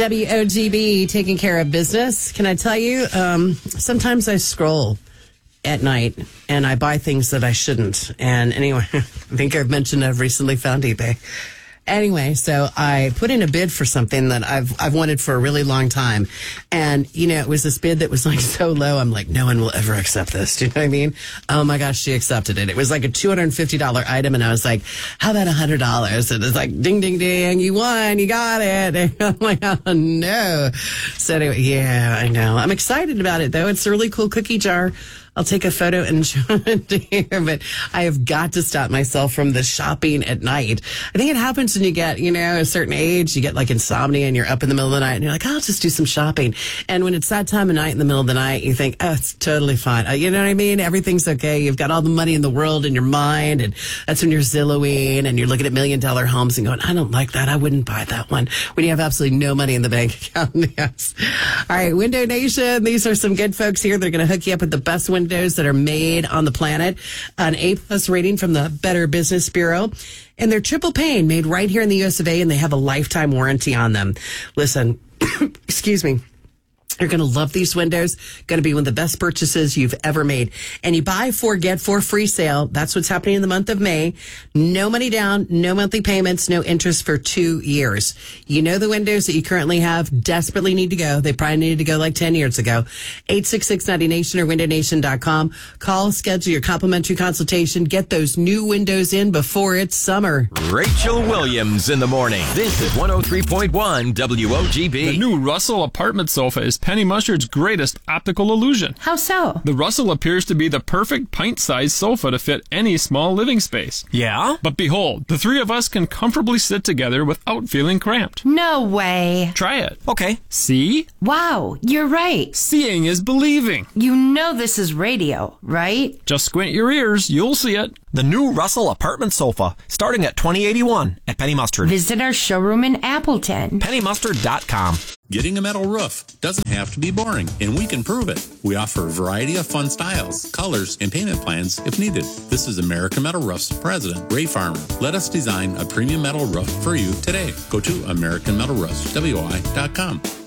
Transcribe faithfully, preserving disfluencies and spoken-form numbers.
W O G B, taking care of business. Can I tell you, um, sometimes I scroll at night and I buy things that I shouldn't. And anyway, I think I've mentioned I've recently found eBay. Anyway, so I put in a bid for something that I've I've wanted for a really long time. And, you know, it was this bid that was like so low. I'm like, no one will ever accept this. Do you know what I mean? Oh, my gosh, she accepted it. It was like a two hundred fifty dollars item. And I was like, how about one hundred dollars? And it's like, ding, ding, ding. You won. You got it. And I'm like, oh, no. So anyway, yeah, I know. I'm excited about it, though. It's a really cool cookie jar. I'll take a photo and show it to you, but I have got to stop myself from the shopping at night. I think it happens when you get, you know, a certain age, you get like insomnia and you're up in the middle of the night and you're like, I'll just do some shopping. And when it's that time of night in the middle of the night, you think, oh, it's totally fine. Uh, you know what I mean? Everything's okay. You've got all the money in the world in your mind, and that's when you're Zillowing and you're looking at million dollar homes and going, I don't like that. I wouldn't buy that one. When you have absolutely no money in the bank account. Yes. All right, Window Nation. These are some good folks here. They're going to hook you up with the best windows that are made on the planet, an A plus rating from the Better Business Bureau, and they're triple pane, made right here in the U S of A, and they have a lifetime warranty on them. Listen, excuse me. You're going to love these windows. Going to be one of the best purchases you've ever made. And you buy four, get four free sale. That's what's happening in the month of May. No money down, no monthly payments, no interest for two years. You know the windows that you currently have desperately need to go. They probably needed to go like ten years ago. eight six six, ninety nation or window nation dot com. Call, schedule your complimentary consultation. Get those new windows in before it's summer. Rachel Williams in the morning. This is one oh three point one W O G B. The new Russell apartment sofa is Penny Mustard's greatest optical illusion. How so? The Russell appears to be the perfect pint-sized sofa to fit any small living space. Yeah? But behold, the three of us can comfortably sit together without feeling cramped. No way. Try it. Okay. See? Wow, you're right. Seeing is believing. You know this is radio, right? Just squint your ears, you'll see it. The new Russell apartment sofa, starting at twenty eighty-one at Penny Mustard. Visit our showroom in Appleton. penny mustard dot com. Getting a metal roof doesn't have to be boring, and we can prove it. We offer a variety of fun styles, colors, and payment plans if needed. This is American Metal Roof's president, Ray Farmer. Let us design a premium metal roof for you today. Go to American Metal Roofs W I dot com.